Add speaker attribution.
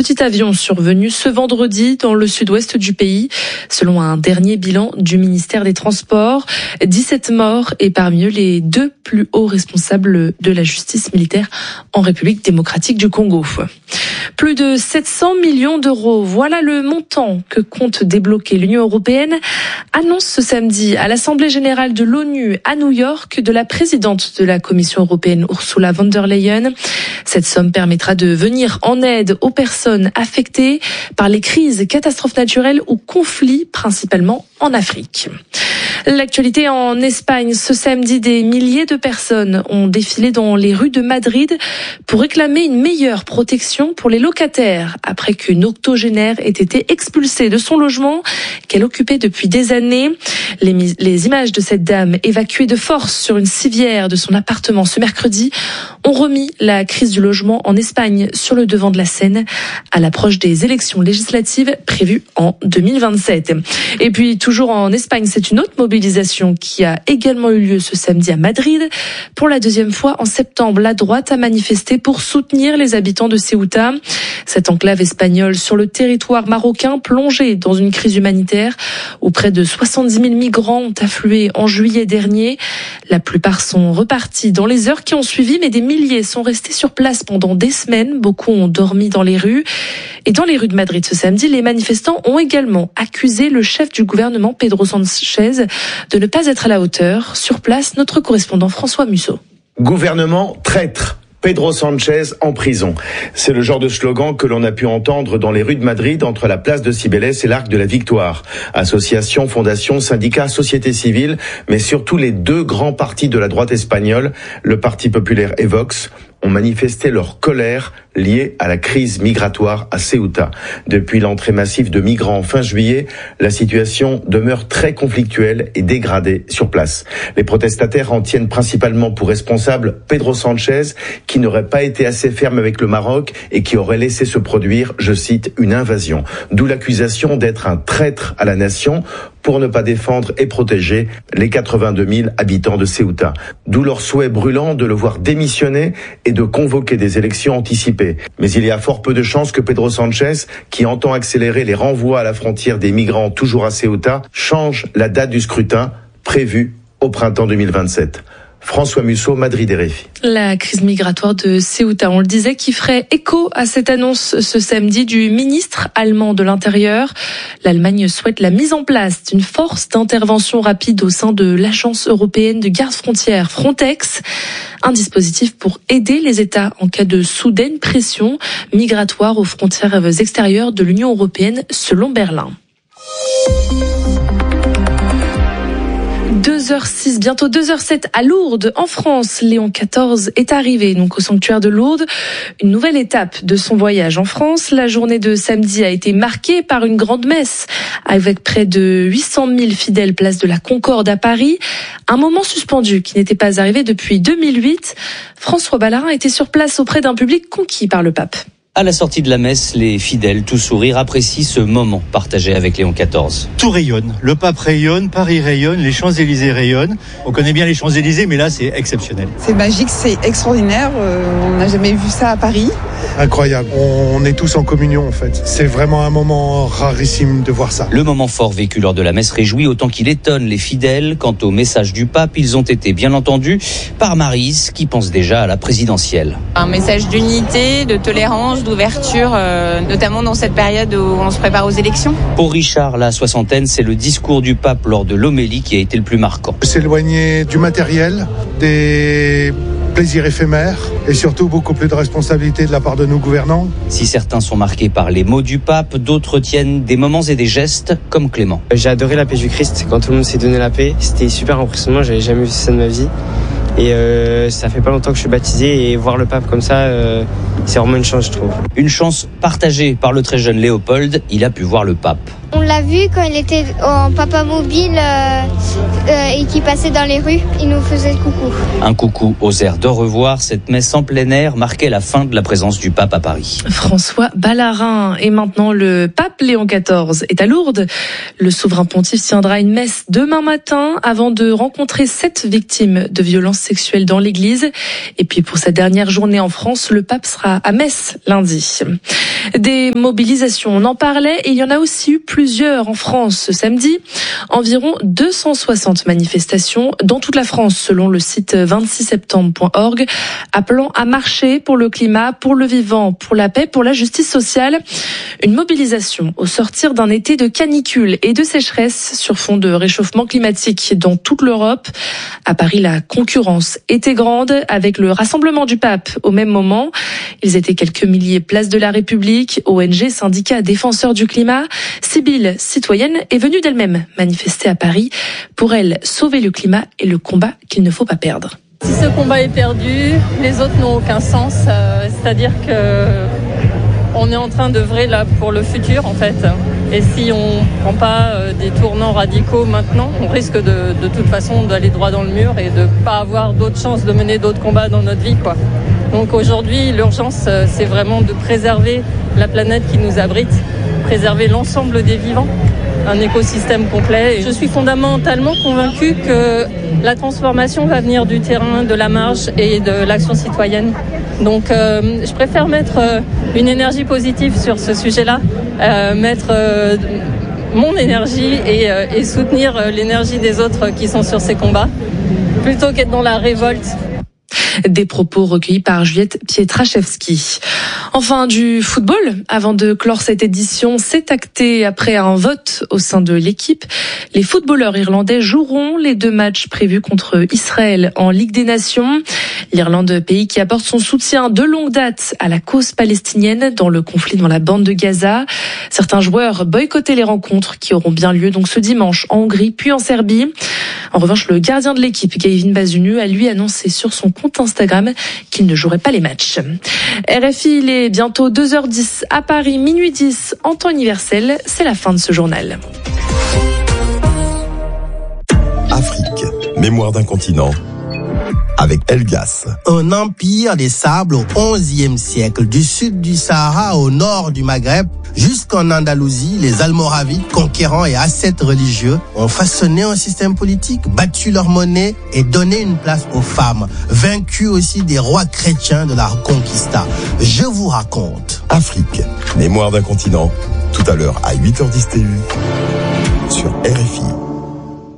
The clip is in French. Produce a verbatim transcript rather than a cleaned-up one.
Speaker 1: petit avion survenu ce vendredi dans le sud-ouest du pays. Selon un dernier bilan du ministère des Transports, dix-sept morts et parmi eux les deux plus hauts responsables de la justice militaire en République démocratique du Congo. Plus de sept cents millions d'euros, voilà le montant que compte débloquer l'Union européenne, annonce ce samedi à l'Assemblée générale de l'ONU à New York de la présidente de la Commission européenne Ursula von der Leyen. Cette somme permettra de venir en aide aux personnes affectées par les crises, catastrophes naturelles ou conflits, principalement en Afrique. L'actualité en Espagne, ce samedi, des milliers de personnes ont défilé dans les rues de Madrid pour réclamer une meilleure protection pour les locataires après qu'une octogénaire ait été expulsée de son logement qu'elle occupait depuis des années. Les, les images de cette dame évacuée de force sur une civière de son appartement ce mercredi ont remis la crise du logement en Espagne sur le devant de la scène à l'approche des élections législatives prévues en deux mille vingt-sept. Et puis toujours en Espagne, c'est une autre mobilisation qui a également eu lieu ce samedi à Madrid. Pour la deuxième fois en septembre, la droite a manifesté pour soutenir les habitants de Ceuta. Cette enclave espagnole sur le territoire marocain plongée dans une crise humanitaire où près de soixante-dix mille migrants ont afflué en juillet dernier. La plupart sont repartis dans les heures qui ont suivi, mais des milliers sont restés sur place pendant des semaines. Beaucoup ont dormi dans les rues. Et dans les rues de Madrid ce samedi, les manifestants ont également accusé le chef du gouvernement, Pedro Sánchez, de ne pas être à la hauteur. Sur place, notre correspondant François Musso.
Speaker 2: Gouvernement traître. Pedro Sánchez en prison. C'est le genre de slogan que l'on a pu entendre dans les rues de Madrid entre la place de Cibeles et l'Arc de la Victoire. Associations, fondations, syndicats, sociétés civiles, mais surtout les deux grands partis de la droite espagnole, le Parti populaire et Vox, ont manifesté leur colère liée à la crise migratoire à Ceuta. Depuis l'entrée massive de migrants fin juillet, la situation demeure très conflictuelle et dégradée sur place. Les protestataires en tiennent principalement pour responsable Pedro Sánchez, qui n'aurait pas été assez ferme avec le Maroc et qui aurait laissé se produire, je cite, une invasion. D'où l'accusation d'être un traître à la nation pour ne pas défendre et protéger les quatre-vingt-deux mille habitants de Ceuta. D'où leur souhait brûlant de le voir démissionner et de convoquer des élections anticipées. Mais il y a fort peu de chances que Pedro Sánchez, qui entend accélérer les renvois à la frontière des migrants toujours à Ceuta, change la date du scrutin prévu au printemps deux mille vingt-sept. François Musso, Madrid R F I.
Speaker 1: La crise migratoire de Ceuta, on le disait, qui ferait écho à cette annonce ce samedi du ministre allemand de l'Intérieur. L'Allemagne souhaite la mise en place d'une force d'intervention rapide au sein de l'Agence européenne de garde-frontières Frontex. Un dispositif pour aider les États en cas de soudaine pression migratoire aux frontières extérieures de l'Union européenne, selon Berlin. deux heures six, bientôt deux heures sept à Lourdes, en France. Léon quatorze est arrivé donc au sanctuaire de Lourdes. Une nouvelle étape de son voyage en France. La journée de samedi a été marquée par une grande messe avec près de huit cent mille fidèles place de la Concorde à Paris. Un moment suspendu qui n'était pas arrivé depuis deux mille huit. François Ballarin était sur place auprès d'un public conquis par le pape.
Speaker 3: À la sortie de la messe, les fidèles, tout sourire, apprécient ce moment partagé avec Léon quatorze.
Speaker 4: Tout rayonne. Le pape rayonne, Paris rayonne, les Champs-Élysées rayonnent. On connaît bien les Champs-Élysées, mais là, c'est exceptionnel.
Speaker 5: C'est magique, c'est extraordinaire. Euh, on n'a jamais vu ça à Paris.
Speaker 6: Incroyable. On est tous en communion, en fait. C'est vraiment un moment rarissime de voir ça.
Speaker 3: Le moment fort vécu lors de la messe réjouit autant qu'il étonne les fidèles. Quant au message du pape, ils ont été bien entendus par Maryse, qui pense déjà à la présidentielle.
Speaker 7: Un message d'unité, de tolérance, d'ouverture, euh, notamment dans cette période où on se prépare aux élections.
Speaker 3: Pour Richard, la soixantaine, c'est le discours du pape lors de l'homélie qui a été le plus marquant.
Speaker 6: S'éloigner du matériel, des plaisirs éphémères et surtout beaucoup plus de responsabilités de la part de nos gouvernants.
Speaker 3: Si certains sont marqués par les mots du pape, d'autres tiennent des moments et des gestes comme Clément.
Speaker 8: J'ai adoré la paix du Christ quand tout le monde s'est donné la paix. C'était super impressionnant, j'avais jamais vu ça de ma vie. Et euh, ça fait pas longtemps que je suis baptisé et voir le pape comme ça, euh, c'est vraiment une chance, je trouve.
Speaker 3: Une chance partagée par le très jeune Léopold, il a pu voir le pape.
Speaker 9: On l'a vu quand il était en papa mobile euh, euh, et qui passait dans les rues. Il nous faisait le coucou.
Speaker 3: Un coucou aux airs d'au revoir. Cette messe en plein air marquait la fin de la présence du pape à Paris.
Speaker 1: François Ballarin. Et maintenant, le pape Léon quatorze est à Lourdes. Le souverain pontife tiendra une messe demain matin avant de rencontrer sept victimes de violences sexuelles dans l'église. Et puis pour sa dernière journée en France, le pape sera à Metz lundi. Des mobilisations, on en parlait, et il y en a aussi eu plusieurs en France ce samedi. Environ deux cent soixante manifestations dans toute la France, selon le site vingt-six septembre point org, appelant à marcher pour le climat, pour le vivant, pour la paix, pour la justice sociale. Une mobilisation au sortir d'un été de canicule et de sécheresse sur fond de réchauffement climatique dans toute l'Europe. À Paris, la concurrence était grande avec le rassemblement du pape au même moment. Ils étaient quelques milliers place de la République, O N G, syndicats défenseurs du climat. Sibylle, citoyenne, est venue d'elle-même manifester à Paris. Pour elle, sauver le climat est le combat qu'il ne faut pas perdre.
Speaker 10: Si ce combat est perdu, les autres n'ont aucun sens. Euh, c'est-à-dire que on est en train d'œuvrer là pour le futur en fait. Et si on ne prend pas euh, des tournants radicaux maintenant, on risque de, de toute façon d'aller droit dans le mur et de ne pas avoir d'autres chances de mener d'autres combats dans notre vie, quoi. Donc aujourd'hui, l'urgence, euh, c'est vraiment de préserver la planète qui nous abrite, préserver l'ensemble des vivants, un écosystème complet. Et je suis fondamentalement convaincue que la transformation va venir du terrain, de la marge et de l'action citoyenne. Donc euh, je préfère mettre euh, une énergie positive sur ce sujet-là, euh, mettre euh, mon énergie et, euh, et soutenir euh, l'énergie des autres qui sont sur ces combats, plutôt qu'être dans la révolte.
Speaker 1: Des propos recueillis par Juliette Pietraszewski. Enfin, du football. Avant de clore cette édition, c'est acté après un vote au sein de l'équipe. Les footballeurs irlandais joueront les deux matchs prévus contre Israël en Ligue des Nations. L'Irlande, pays qui apporte son soutien de longue date à la cause palestinienne dans le conflit dans la bande de Gaza. Certains joueurs boycottaient les rencontres qui auront bien lieu donc ce dimanche en Hongrie puis en Serbie. En revanche, le gardien de l'équipe, Gavin Bazunu, a lui annoncé sur son compte Instagram qu'il ne jouerait pas les matchs. R F I, il est bientôt deux heures dix à Paris, minuit dix en temps universel. C'est la fin de ce journal.
Speaker 11: Afrique, mémoire d'un continent. Avec Elgas.
Speaker 12: Un empire des sables au onzième siècle, du sud du Sahara au nord du Maghreb, jusqu'en Andalousie, les Almoravides, conquérants et ascètes religieux, ont façonné un système politique, battu leur monnaie et donné une place aux femmes, vaincu aussi des rois chrétiens de la Reconquista. Je vous raconte.
Speaker 11: Afrique, mémoire d'un continent, tout à l'heure à huit heures dix T U, sur R F I.